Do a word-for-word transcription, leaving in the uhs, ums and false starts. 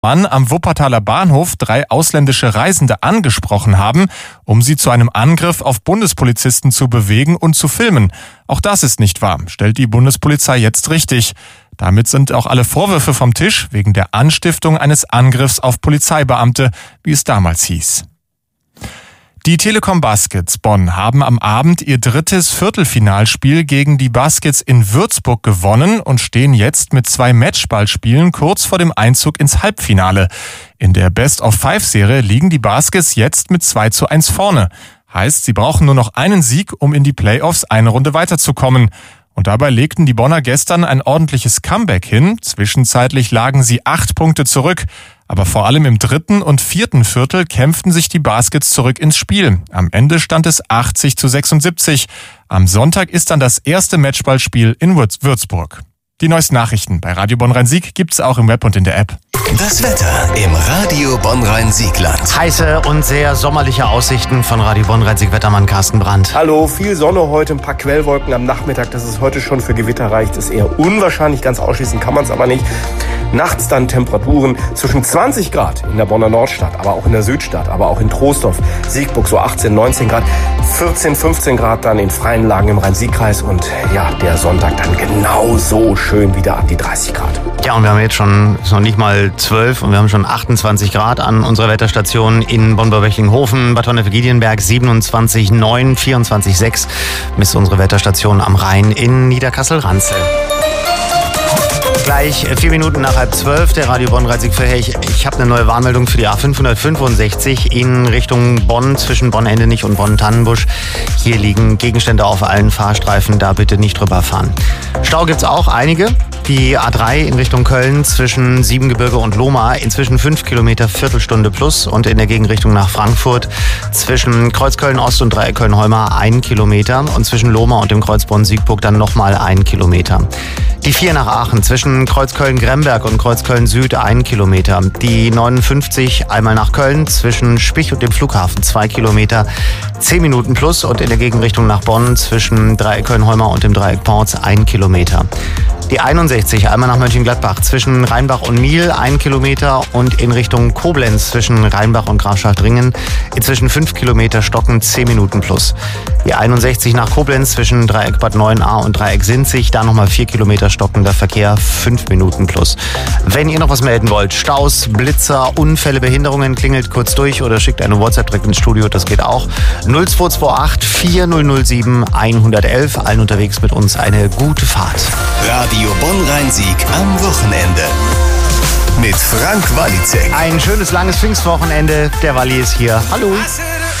Mann am Wuppertaler Bahnhof drei ausländische Reisende angesprochen haben, um sie zu einem Angriff auf Bundespolizisten zu bewegen und zu filmen. Auch das ist nicht wahr, stellt die Bundespolizei jetzt richtig. Damit sind auch alle Vorwürfe vom Tisch wegen der Anstiftung eines Angriffs auf Polizeibeamte, wie es damals hieß. Die Telekom Baskets Bonn haben am Abend ihr drittes Viertelfinalspiel gegen die Baskets in Würzburg gewonnen und stehen jetzt mit zwei Matchballspielen kurz vor dem Einzug ins Halbfinale. In der Best-of-Five-Serie liegen die Baskets jetzt mit zwei zu eins vorne. Heißt, sie brauchen nur noch einen Sieg, um in die Playoffs eine Runde weiterzukommen. Und dabei legten die Bonner gestern ein ordentliches Comeback hin. Zwischenzeitlich lagen sie acht Punkte zurück. Aber vor allem im dritten und vierten Viertel kämpften sich die Baskets zurück ins Spiel. Am Ende stand es achtzig zu sechsundsiebzig. Am Sonntag ist dann das erste Matchballspiel in Würzburg. Die neuesten Nachrichten bei Radio Bonn-Rhein-Sieg gibt's auch im Web und in der App. Das Wetter im Radio Bonn-Rhein-Siegland. Heiße und sehr sommerliche Aussichten von Radio Bonn-Rhein-Sieg-Wettermann Carsten Brandt. Hallo, viel Sonne heute, ein paar Quellwolken am Nachmittag. Dass es heute schon für Gewitter reicht, ist eher unwahrscheinlich. Ganz ausschließen kann man es aber nicht. Nachts dann Temperaturen zwischen zwanzig Grad in der Bonner Nordstadt, aber auch in der Südstadt, aber auch in Troisdorf, Siegburg so achtzehn, neunzehn Grad, vierzehn, fünfzehn Grad dann in freien Lagen im Rhein-Sieg-Kreis und ja, der Sonntag dann genauso schön wieder an die dreißig Grad. Ja, und wir haben jetzt schon, ist noch nicht mal zwölf und wir haben schon achtundzwanzig Grad an unserer Wetterstation in Bonn-Böblingen-Hofen, Bad Honnef-Giedienberg siebenundzwanzig Komma neun, vierundzwanzig Komma sechs misst unsere Wetterstation am Rhein in Niederkassel-Ranzel. Gleich vier Minuten nach halb zwölf, der Radio Bonn-Rhein-Sieg-Verkehr. Ich, ich habe eine neue Warnmeldung für die A fünfhundertfünfundsechzig in Richtung Bonn, zwischen Bonn-Endenich und Bonn-Tannenbusch. Hier liegen Gegenstände auf allen Fahrstreifen, da bitte nicht drüber fahren. Stau gibt's auch einige. Die A drei in Richtung Köln zwischen Siebengebirge und Lohmar inzwischen fünf Kilometer, Viertelstunde plus, und in der Gegenrichtung nach Frankfurt zwischen Kreuzköln-Ost und Dreieck Köln-Heumar ein Kilometer und zwischen Lohmar und dem Kreuz Bonn-Siegburg dann nochmal ein Kilometer. Die vier nach Aachen zwischen Kreuzköln-Gremberg und Kreuzköln-Süd ein Kilometer. Die neunundfünfzig einmal nach Köln zwischen Spich und dem Flughafen zwei Kilometer, zehn Minuten plus, und in der Gegenrichtung nach Bonn zwischen Dreieck Köln-Heumar und dem Dreieck Porz ein Kilometer. Die einundsechzig einmal nach Mönchengladbach zwischen Rheinbach und Miel ein Kilometer und in Richtung Koblenz zwischen Rheinbach und Grafschaft-Ringen inzwischen fünf Kilometer stocken, zehn Minuten plus. Die einundsechzig nach Koblenz zwischen Dreieck Bad Neuenahr und Dreieck Sinzig, da nochmal vier Kilometer stockender Verkehr, fünf Minuten plus. Wenn ihr noch was melden wollt, Staus, Blitzer, Unfälle, Behinderungen, klingelt kurz durch oder schickt eine WhatsApp direkt ins Studio, das geht auch. null zwei zwei acht, vier null null sieben, eins eins eins, allen unterwegs mit uns eine gute Fahrt. Radio Bonn-Rhein-Sieg am Wochenende mit Frank Walliczek. Ein schönes langes Pfingstwochenende, der Walli ist hier. Hallo.